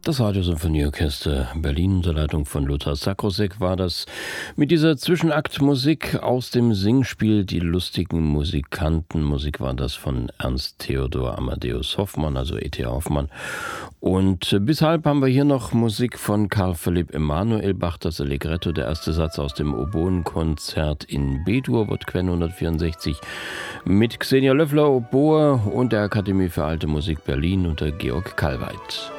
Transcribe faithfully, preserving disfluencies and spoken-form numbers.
Das Radiosymphonieorchester Berlin unter Leitung von Lothar Sakrossek war das mit dieser Zwischenaktmusik aus dem Singspiel Die lustigen Musikanten. Musik war das von Ernst Theodor Amadeus Hoffmann, also E T Hoffmann. Und bis halb haben wir hier noch Musik von Karl Philipp Emanuel Bach, das Allegretto, der erste Satz aus dem Oboenkonzert in B-Dur, Wort-Quen hundertvierundsechzig, mit Xenia Löffler, Oboe und der Akademie für Alte Musik Berlin unter Georg Kalweit.